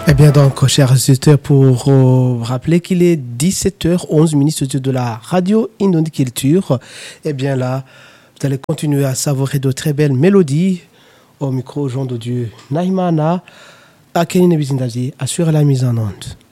Eh bien donc, chers auditeurs, pour rappeler qu'il est 17h11, ministre de la Radio Indonésie Culture, eh bien là, vous allez continuer à savourer de très belles mélodies. Au micro, Jean de Dieu, Naïmana, Akeline Bizindazi assure la mise en onde.